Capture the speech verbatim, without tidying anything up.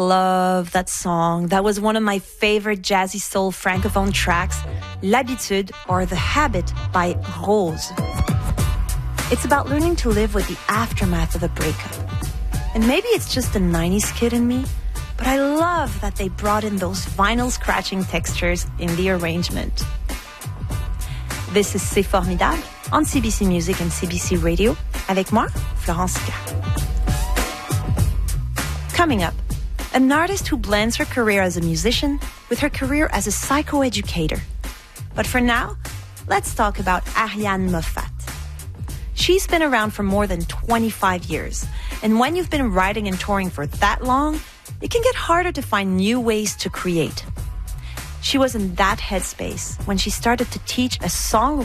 love that song. That was one of my favorite jazzy soul francophone tracks, L'Habitude or The Habit by Rose. It's about learning to live with the aftermath of a breakup. And maybe it's just the nineties kid in me, but I love that they brought in those vinyl scratching textures in the arrangement. This is C'est Formidable on C B C Music and C B C Radio. Avec moi, Florence Sicard. Coming up, an artist who blends her career as a musician with her career as a psychoeducator. But for now, let's talk about Ariane Moffat. She's been around for more than twenty-five years, and when you've been writing and touring for that long, it can get harder to find new ways to create. She was in that headspace when she started to teach a song